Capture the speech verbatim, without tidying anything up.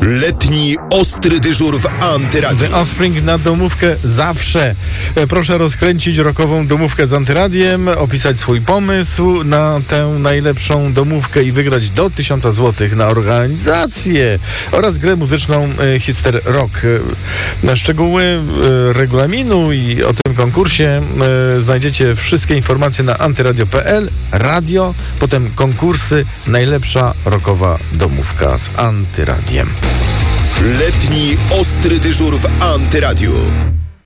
Letni ostry dyżur w Antyradiu. The Offspring na domówkę zawsze. Proszę rozkręcić rockową domówkę z Antyradiem, opisać swój pomysł na tę najlepszą domówkę i wygrać do tysiąca złotych na organizację oraz grę muzyczną Hitster Rock. Szczegóły regulaminu i o tym konkursie znajdziecie wszystkie informacje na antyradio kropka p l, radio, potem konkursy, najlepsza rockowa domówka z Antyradiem. Letni ostry dyżur w Antyradiu.